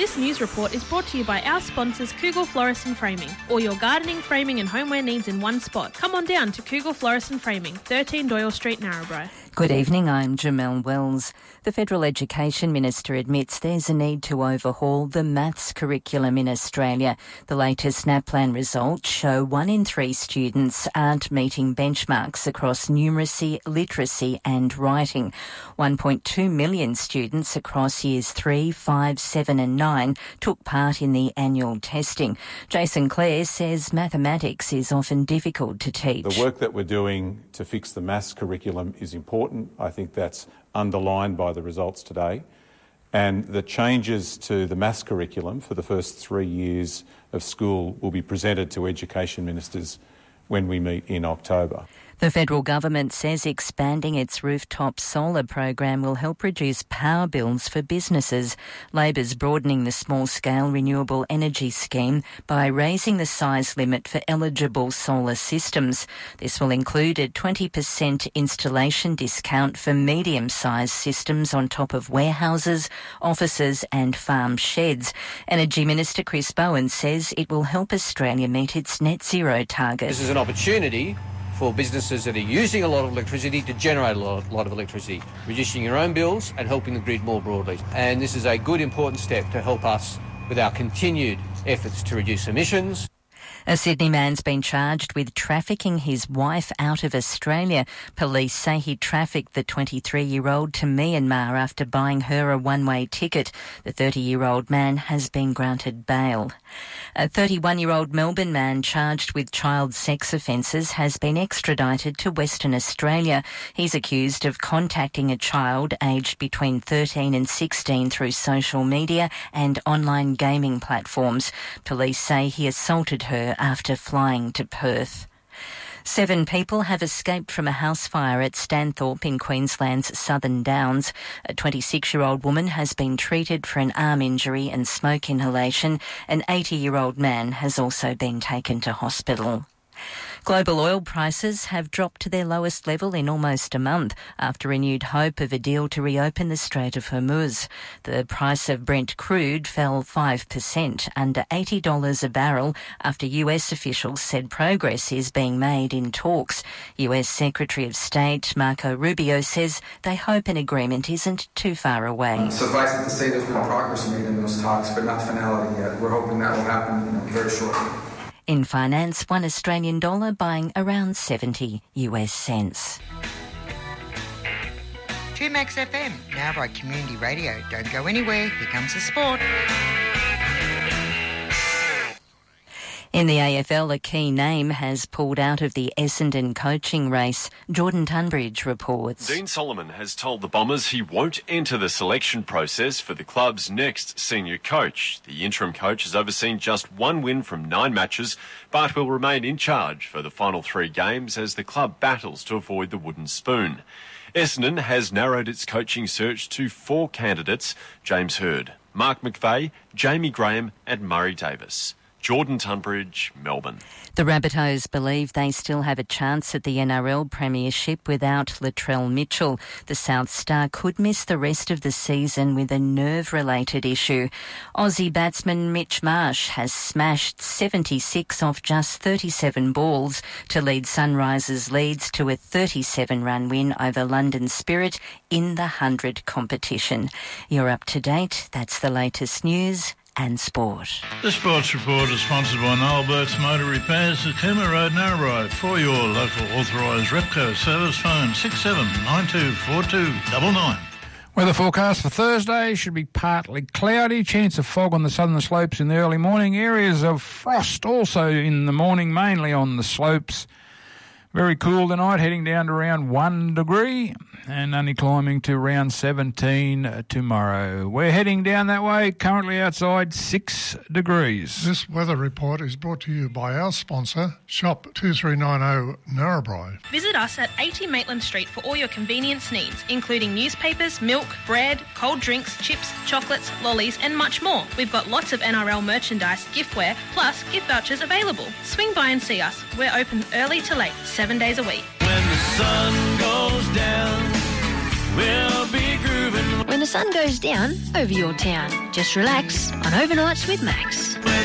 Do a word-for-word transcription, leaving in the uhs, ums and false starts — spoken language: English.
This news report is brought to you by our sponsors Kugel Florist and Framing. All your gardening, framing and homeware needs in one spot. Come on down to Kugel Florist and Framing, thirteen Doyle Street, Narrabri. Good evening, I'm Jamelle Wells. The Federal Education Minister admits there's a need to overhaul the maths curriculum in Australia. The latest NAPLAN results show one in three students aren't meeting benchmarks across numeracy, literacy and writing. one point two million students across years three, five, seven and nine took part in the annual testing. Jason Clare says mathematics is often difficult to teach. The work that we're doing to fix the maths curriculum is important. I think that's underlined by the results today. And the changes to the maths curriculum for the first three years of school will be presented to education ministers when we meet in October. The federal government says expanding its rooftop solar program will help reduce power bills for businesses. Labor's broadening the small-scale renewable energy scheme by raising the size limit for eligible solar systems. This will include a twenty percent installation discount for medium-sized systems on top of warehouses, offices and farm sheds. Energy Minister Chris Bowen says it will help Australia meet its net zero target. This is an opportunity for businesses that are using a lot of electricity to generate a lot, lot of electricity, reducing your own bills and helping the grid more broadly. And this is a good, important step to help us with our continued efforts to reduce emissions. A Sydney man's been charged with trafficking his wife out of Australia. Police say he trafficked the twenty-three-year-old to Myanmar after buying her a one-way ticket. The thirty-year-old man has been granted bail. A thirty-one-year-old Melbourne man charged with child sex offences has been extradited to Western Australia. He's accused of contacting a child aged between thirteen and sixteen through social media and online gaming platforms. Police say he assaulted her after flying to Perth. Seven people have escaped from a house fire at Stanthorpe in Queensland's Southern Downs. A twenty-six-year-old woman has been treated for an arm injury and smoke inhalation. An eighty-year-old man has also been taken to hospital. Global oil prices have dropped to their lowest level in almost a month after renewed hope of a deal to reopen the Strait of Hormuz. The price of Brent crude fell five percent, under eighty dollars a barrel, after U S officials said progress is being made in talks. U S Secretary of State Marco Rubio says they hope an agreement isn't too far away. Suffice it to say there's been progress made in those talks, but not finality yet. We're hoping that will happen, you know, very shortly. In finance, one Australian dollar buying around seventy U S cents. two Max F M, now by Community Radio. Don't go anywhere, here comes the sport. In the A F L, a key name has pulled out of the Essendon coaching race. Jordan Tunbridge reports. Dean Solomon has told the Bombers he won't enter the selection process for the club's next senior coach. The interim coach has overseen just one win from nine matches, but will remain in charge for the final three games as the club battles to avoid the wooden spoon. Essendon has narrowed its coaching search to four candidates: James Hird, Mark McVeigh, Jamie Graham and Murray Davis. Jordan Tunbridge, Melbourne. The Rabbitohs believe they still have a chance at the N R L Premiership without Latrell Mitchell. The South Star could miss the rest of the season with a nerve-related issue. Aussie batsman Mitch Marsh has smashed seventy-six off just thirty-seven balls to lead Sunrisers Leeds to a thirty-seven run win over London Spirit in the one hundred competition. You're up to date. That's the latest news and sport. The Sports Report is sponsored by Noel Burke's Motor Repairs at Cooma Road, Narrabri. For your local authorised Repco service, phone six seven nine two four two nine nine. Weather forecast for Thursday should be partly cloudy. Chance of fog on the southern slopes in the early morning. Areas of frost also in the morning, mainly on the slopes. Very cool tonight, heading down to around one degree and only climbing to around seventeen tomorrow. We're heading down that way, currently outside six degrees. This weather report is brought to you by our sponsor, Shop two three nine zero Narrabri. Visit us at eighty Maitland Street for all your convenience needs, including newspapers, milk, bread, cold drinks, chips, chocolates, lollies and much more. We've got lots of N R L merchandise, giftware, plus gift vouchers available. Swing by and see us. We're open early to late, seven days a week. When the sun goes down, we'll be grooving. When when the sun goes down over your town. Just relax on Overnights with Max.